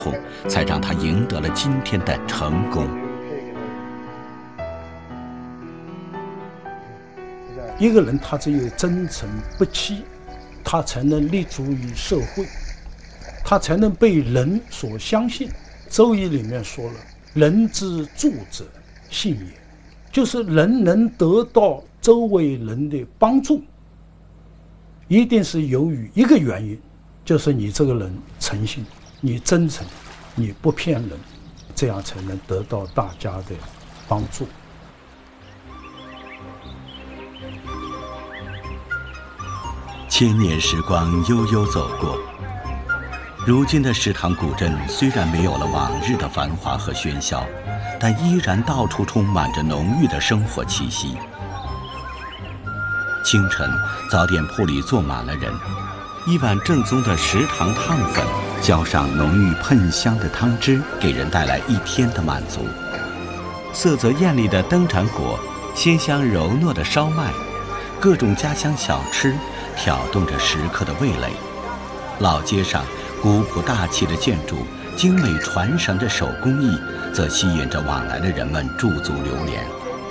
后，才让他赢得了今天的成功。 一个人他只有真诚不欺，他才能立足于社会，他才能被人所相信。周易里面说了，人之助者信也，就是人能得到周围人的帮助，一定是由于一个原因，就是你这个人诚信，你真诚，你不骗人，这样才能得到大家的帮助。 千年时光悠悠走过，如今的石塘古镇虽然没有了往日的繁华和喧嚣，但依然到处充满着浓郁的生活气息。清晨，早点铺里坐满了人，一碗正宗的石塘烫粉，浇上浓郁喷香的汤汁，给人带来一天的满足。色泽艳丽的灯盏果，鲜香柔糯的烧麦，各种家乡小吃挑动着食客的味蕾。老街上古朴大气的建筑，精美传神的手工艺，则吸引着往来的人们驻足流连。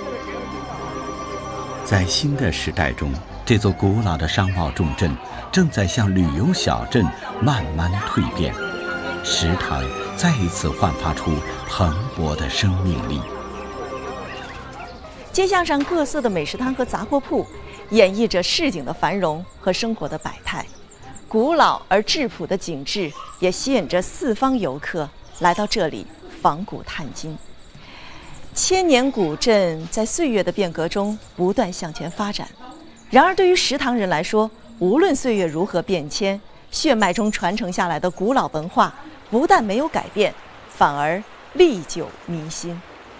在新的时代中，这座古老的商贸重镇正在向旅游小镇慢慢蜕变，石塘再一次焕发出蓬勃的生命力。 街巷上各色的美食摊和杂货铺，演绎着市井的繁荣和生活的百态。古老而质朴的景致也吸引着四方游客来到这里访古探今。千年古镇在岁月的变革中不断向前发展，然而对于石塘人来说，无论岁月如何变迁，血脉中传承下来的古老文化不但没有改变，反而历久弥新。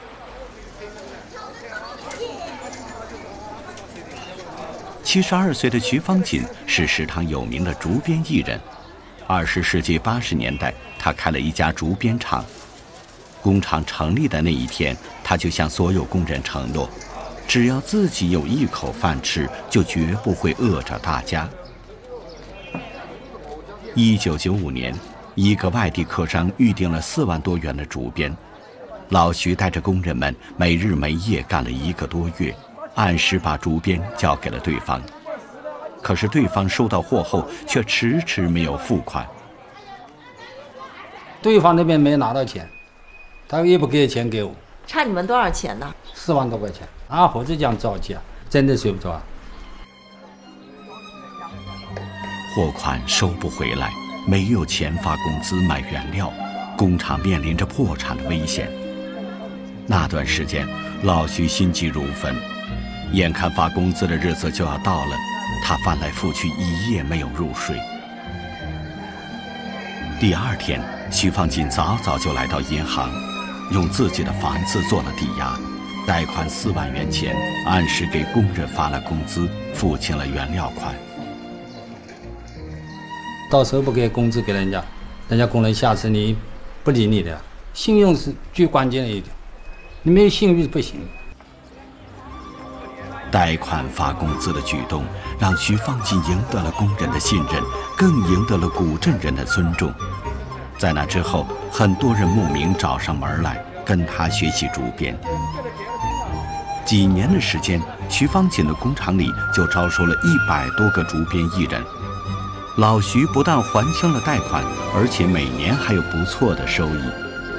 72岁的徐方锦是石塘有名的竹编艺人。20世纪80年代，他开了一家竹编厂。工厂成立的那一天，他就向所有工人承诺，只要自己有一口饭吃，就绝不会饿着大家。1995年，一个外地客商预定了4万多元的竹编，老徐带着工人们没日没夜干了1个多月，按时把竹编交给了对方。可是对方收到货后却迟迟没有付款。 对方那边没拿到钱，他也不给钱给我。 差你们多少钱呢 ？4万多块钱。啊，或者这样着急啊，真的睡不着啊。 货款收不回来，没有钱发工资买原料，工厂面临着破产的危险。那段时间，老徐心急如焚，眼看发工资的日子就要到了，他翻来覆去一夜没有入睡。第2天，徐方锦早早就来到银行，用自己的房子做了抵押，贷款4万元钱，按时给工人发了工资，付清了原料款。 到时候不给工资给人家，人家工人下次你不理你的。信用是最关键的一点，你没有信誉不行。 贷款发工资的举动，让徐方锦赢得了工人的信任，更赢得了古镇人的尊重。在那之后，很多人慕名找上门来，跟他学习竹编。几年的时间，徐方锦的工厂里就招收了100多个竹编艺人。老徐不但还清了贷款，而且每年还有不错的收益。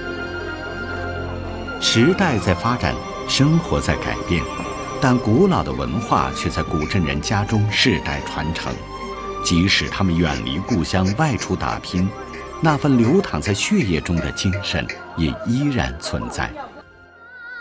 时代在发展，生活在改变，但古老的文化却在古镇人家中世代传承。即使他们远离故乡外出打拼，那份流淌在血液中的精神也依然存在。